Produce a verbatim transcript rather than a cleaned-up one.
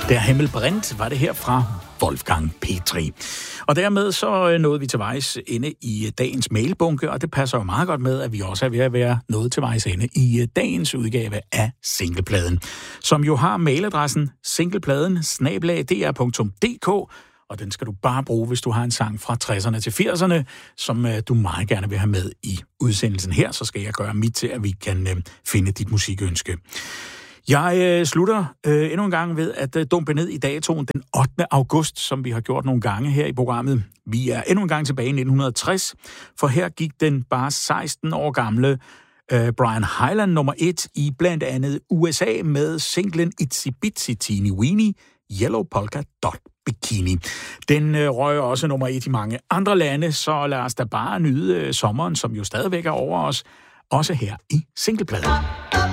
Der Himmelbrennt var det her fra Wolfgang Petri. Og dermed så nåede vi til vejs ende i dagens mailbunke, og det passer jo meget godt med, at vi også er ved at være nået til vejs ende i dagens udgave af Singlepladen, som jo har mailadressen singlepladen snabel-a d r punktum d k, og den skal du bare bruge, hvis du har en sang fra tresserne til firserne, som øh, du meget gerne vil have med i udsendelsen her, så skal jeg gøre mit til, at vi kan øh, finde dit musikønske. Jeg øh, slutter øh, endnu en gang ved at øh, dumpe ned i datoen den ottende august, som vi har gjort nogle gange her i programmet. Vi er endnu en gang tilbage i nitten tres, for her gik den bare seksten år gamle øh, Brian Hyland nummer et i blandt andet U S A med singlen Itsy Bitsy Teeny Weeny, Yellow Polka Dot Bikini. Den øh, røg også nummer et i mange andre lande, så lad os da bare nyde øh, sommeren, som jo stadigvæk er over os, også her i Singlepladen.